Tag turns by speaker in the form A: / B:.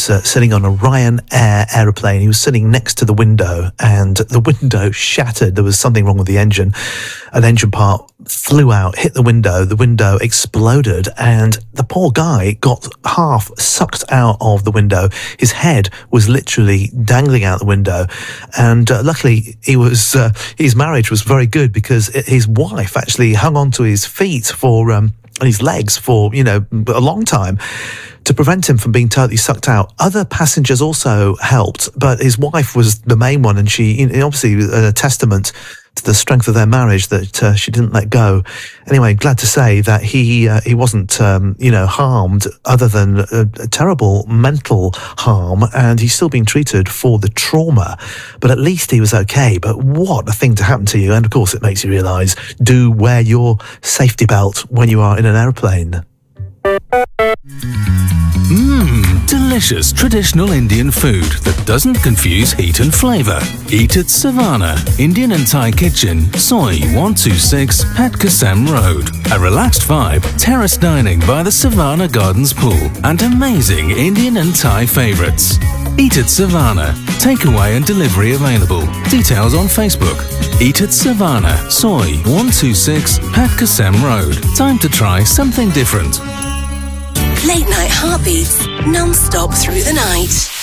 A: sitting on a Ryanair aeroplane. He was sitting next to the window, and the window shattered. There was something wrong with the engine. An engine part flew out, hit the window exploded, and the poor guy got half sucked out of the window. His head was literally dangling out the window, and luckily his marriage was very good, because his wife actually hung onto his feet for and his legs for a long time to prevent him from being totally sucked out. Other passengers also helped, but his wife was the main one, and she obviously a testament to the strength of their marriage that she didn't let go. Anyway, glad to say that he wasn't harmed, other than a terrible mental harm, and he's still being treated for the trauma, but at least he was okay. But what a thing to happen to you. And of course it makes you realise, do wear your safety belt when you are in an aeroplane.
B: Delicious traditional Indian food that doesn't confuse heat and flavour. Eat at Savannah, Indian and Thai Kitchen, Soy 126, Pat Kasem Road. A relaxed vibe, terrace dining by the Savannah Gardens pool, and amazing Indian and Thai favourites. Eat at Savannah. Takeaway and delivery available. Details on Facebook. Eat at Savannah, Soy 126, Pat Kasem Road. Time to try something different.
C: Late night heartbeats, non-stop through the night.